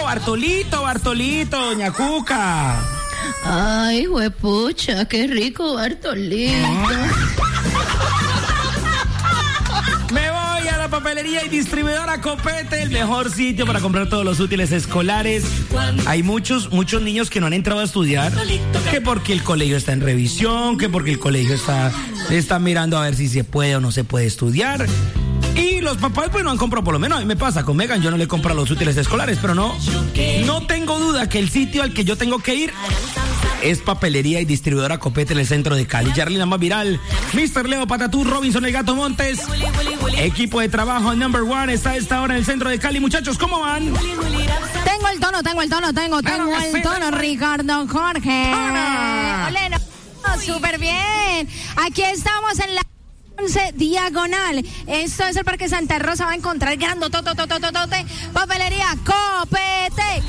Bartolito, doña Cuca. Ay, huepucha, qué rico Bartolito. Me voy a la papelería y distribuidora Copete, el mejor sitio para comprar todos los útiles escolares. Hay muchos niños que no han entrado a estudiar, que porque el colegio está en revisión, que porque el colegio está mirando a ver si se puede o no se puede estudiar. Y los papás pues no han comprado, por lo menos a mí me pasa con Megan, yo no le compro los útiles escolares, pero no tengo duda que el sitio al que yo tengo que ir es papelería y distribuidora Copete en el centro de Cali. Yarly, la más viral, Mr. Leo Patatú, Robinson el Gato Montes, equipo de trabajo number one está a esta hora en el centro de Cali. Muchachos, ¿cómo van? Tengo el tono, Ricardo Jorge. Oleno, súper bien. Aquí estamos en la 11 diagonal. Esto es el Parque Santa Rosa. Va a encontrar grandotote, papelería Copete.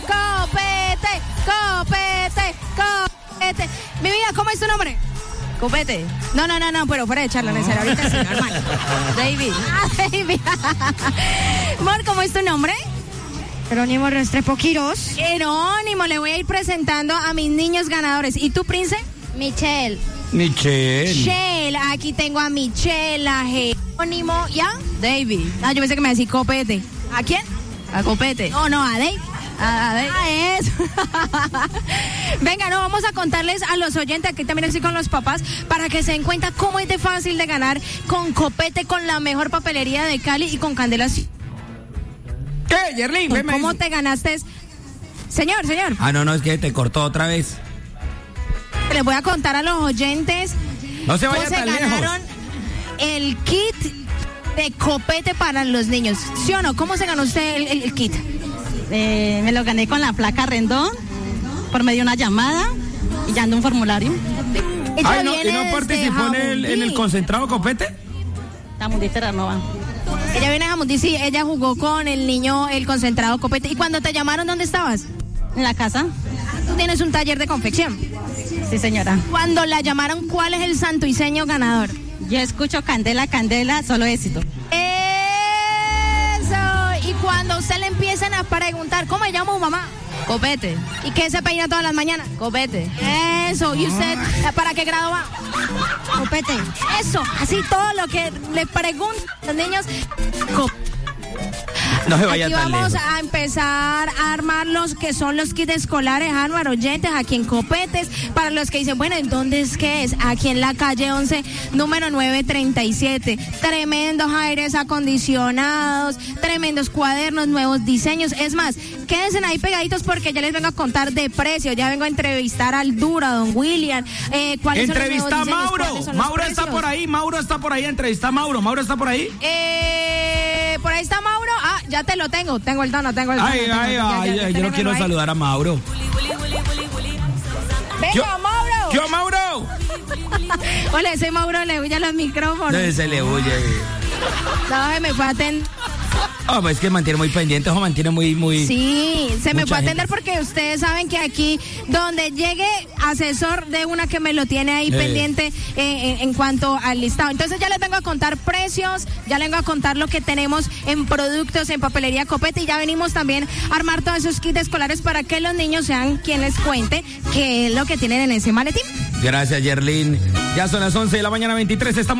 Mi vida, ¿cómo es tu nombre? Copete. No, pero fuera de charla, en serio, ahorita sí, normal. David. David. Amor, ¿cómo es tu nombre? Jerónimo Restrepo Quiroz. Jerónimo, le voy a ir presentando a mis niños ganadores. ¿Y tú, Prince? Michelle. Michelle, aquí tengo a Michelle, a Jerónimo, ¿ya? David. Ah, yo pensé que me decía Copete. ¿A quién? A Copete. No, a David. Eso. Venga, vamos a contarles a los oyentes, aquí también estoy con los papás, para que se den cuenta cómo es de fácil de ganar con Copete, con la mejor papelería de Cali y con Candelas. ¿Qué, Yerlin? ¿Cómo te ganaste? Señor. Ah, no, es que te cortó otra vez. Les voy a contar a los oyentes. No se vaya tan lejos. Se ganaron el kit de Copete para los niños. ¿Sí o no? ¿Cómo se ganó usted el kit? Me lo gané con la placa Rendón por medio de una llamada y ya ando un formulario. ¿Y no participó en el concentrado Copete? Jamundí Terranova. Ella viene a Jamundí, sí, ella jugó con el niño el concentrado Copete. ¿Y cuando te llamaron, dónde estabas? En la casa. ¿Tú tienes un taller de confección? Sí, señora. Cuando la llamaron, ¿cuál es el santuiseño ganador? Yo escucho Candela, solo éxito. Y cuando usted le empiezan a preguntar, ¿cómo se llama su mamá? Copete. ¿Y qué se peina todas las mañanas? Copete. Eso. ¿Y usted para qué grado va? Copete. Eso, así todo lo que le preguntan los niños. No se vaya aquí tan vamos lejos. a empezar a armar los que son los kits escolares, Álvaro, oyentes, aquí en Copetes. Para los que dicen, bueno, ¿en dónde es que es? Aquí en la calle 11, número 937. Tremendos aires acondicionados, tremendos cuadernos, nuevos diseños. Es más, quédense ahí pegaditos porque ya les vengo a contar de precio. Ya vengo a entrevistar al Duro, a don William. ¿Cuáles Entrevista son los nuevos a diseños? Mauro. ¿Cuáles son los Mauro está precios? por ahí. Entrevista a Mauro. ¿Mauro está por ahí? Por ahí está Mauro. Ah, ya te lo tengo. Tengo el tono. Ay, yo no quiero saludar a Mauro. Venga, Mauro. ¡Yo, Mauro! Hola, soy Mauro, le huye a los micrófonos. No, se le huye. No, se me fue a atender. Pues es que mantiene muy pendiente, ojo, mantiene muy... Sí, se me mucha fue a atender gente. porque ustedes saben que aquí, donde llegue asesor de una que me lo tiene ahí pendiente en cuanto al listado. Entonces ya les vengo a contar precios, ya les vengo a contar lo que tenemos en productos, en papelería Copete, y ya venimos también a armar todos esos kits escolares para que los niños sean quienes cuenten qué es lo que tienen en ese maletín. Gracias, Yerlin. Ya son las 11 de la mañana, 23, estamos...